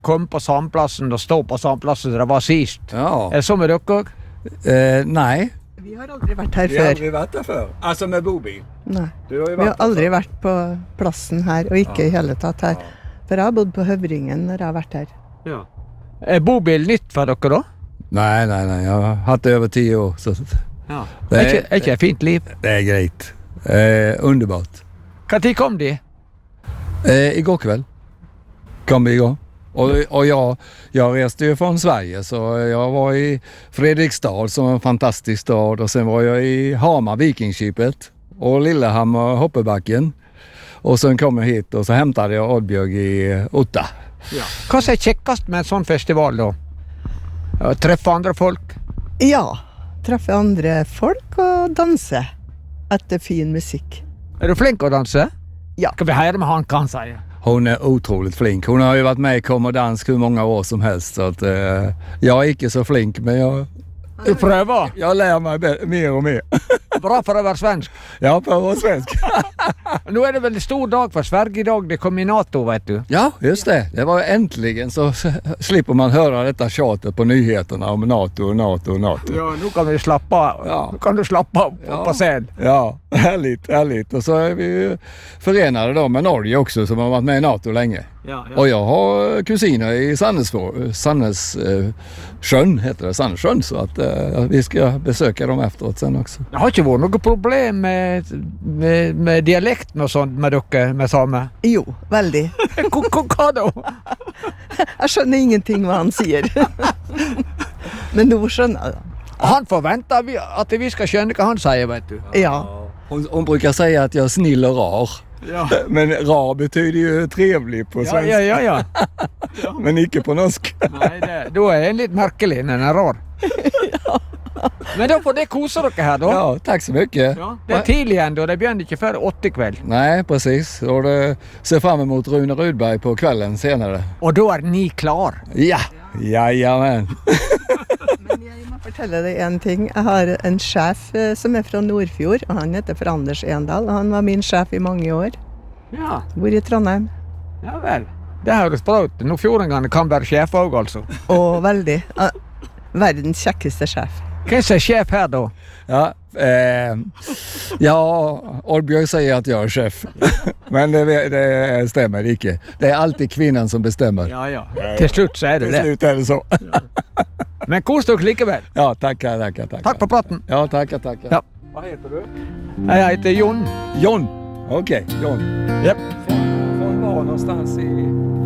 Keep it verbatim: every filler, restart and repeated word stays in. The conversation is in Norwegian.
komme på samplassen og stå på samplassen det var sist. Ja. Er det så med dere også? Eh, nei. Vi har aldri vært her Vi har før. aldri vært her før. Altså med bobil. Nei. Du har jo Vi har vært her aldri før. vært på plassen her, og ikke i hele tatt her. For jeg har bodd på Høvringen når jeg har vært her. Ja. Er bobil nytt for dere da? Nei, nei, nei. Jeg har hatt det over ti år. Så Ja. Det Er er- ikke, er ikke et fint liv? det er greit. Eh, underbart. Hva tid kom de? Eh, igår kväll kom vi igång. Och, och jag, jag reste ju från Sverige, så jag var i Fredrikstad som är en fantastisk stad, och sen var jag i Hamar, Vikingskipet, och Lillehammer, Hoppebacken, och sen kom jag hit och så hämtade jag Oddbjørg i Otta. Ja. Hva er kjekkast med en sånn festival da? Ja, treffe andre folk? Ja, treffe andre folk og danse etter fin musikk. Er du flink å danse? Ja. Skal vi høre med han hva han sier? Hon är otroligt flink. Hon har ju varit med i Kom och Dansk hur många år som helst, så att, eh, jag är inte så flink, men jag, Du prøver? jag lär mig be- mer och mer. Bra for å være svensk. Ja, på att vara svensk. Nå er det vel en stor dag for Sverige i dag, det kom i NATO, vet du. Ja, just det. Det var äntligen så s- slipper man höra detta tjatet på nyheterna om NATO, NATO, NATO. Ja, nå kan vi slappe av. Ja. Nå kan du slappe av på, Ja. på scenen. Ja, härligt, härligt. Och så är vi ju förenade då med Norge också, som har varit med i NATO länge. Ja, Och jag har kusiner i Sandnes, Sandnes eh, sjön, heter det, Sandnessjön, så att eh, vi ska besöka dem efteråt sen också. Det har ikke vært noe problem med, med, med dialekten og sånt med dere, med same? Jo, veldig. Hva- hva- Hva da? Jeg skjønner ingenting hva han sier. Men nå skjønner jeg det. Han forventer vi- at vi skal skjønne hva han sier, vet du. Ja. Hon, hon brukar säga att jag är snill och rar. Ja, Men rar betyder ju trevlig på ja, svenska, ja, ja. ja. men inte på norsk. Nei, det, da er en litt merkelig når den er rar. Men da får det kose dere her, da. Ja, tack så mycket. Ja, det er tidlig igjen, da. Det begynner ikke før åtte i kveld. Nej, precis. Och det ser fram emot Rune Rudberg på kvällen senare. Og da er ni klar. Ja, jajamän. Men jeg må fortelle deg en ting. Jeg har en sjef eh, som er fra Nordfjord, og han heter for Anders Endal, og han var min sjef i mange år. Ja, Bor i Trondheim. ja vel. Det høres bra ut. Nordfjordingene kan være sjef òg, altså. Og veldig. eh, verdens kjekkeste sjef. Hvem som er sjef her, da? Ja, eh, ja, Oddbjørg säger att jag är chef. Men det, det stämmer inte. Det är alltid kvinnan som bestämmer. Ja, ja. Til slutt så er det Till det. slut är det så. Men kos dere likevel. Ja, tackar, tackar, tackar. Takk for praten. Ja, tackar, tackar. Ja. Vad heter du? Jeg heter Jon. John. Okej, John. Japp. Från, från var någonstans i